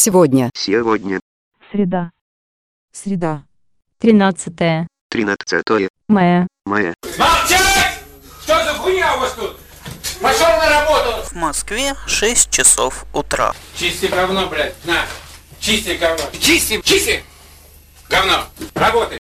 сегодня? Сегодня. Среда. Среда. 13 13 мая. мая. Молчать! Что за хуйня у вас тут? Пошел на работу! В Москве 6 часов утра. Чисти говно, блядь, на! Чисти говно! Чисти! Чисти! Говно! Работай!